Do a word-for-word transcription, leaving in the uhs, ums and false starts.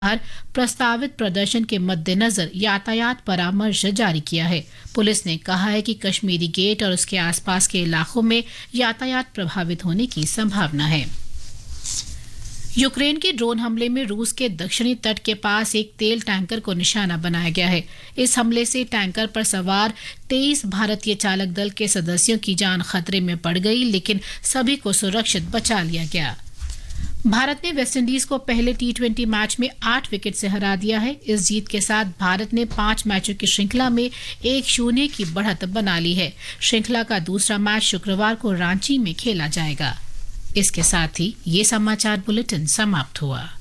प्रस्तावित प्रदर्शन के मद्देनजर यातायात परामर्श जारी किया है। पुलिस ने कहा है कि कश्मीरी गेट और उसके आसपास के इलाकों में यातायात प्रभावित होने की संभावना है। यूक्रेन के ड्रोन हमले में रूस के दक्षिणी तट के पास एक तेल टैंकर को निशाना बनाया गया है। इस हमले से टैंकर पर सवार तेईस भारतीय चालक दल के सदस्यों की जान खतरे में पड़ गई, लेकिन सभी को सुरक्षित बचा लिया गया। भारत ने वेस्टइंडीज को पहले टी ट्वेंटी मैच में आठ विकेट से हरा दिया है। इस जीत के साथ भारत ने पांच मैचों की श्रृंखला में एक शून्य की बढ़त बना ली है। श्रृंखला का दूसरा मैच शुक्रवार को रांची में खेला जाएगा। इसके साथ ही ये समाचार बुलेटिन समाप्त हुआ।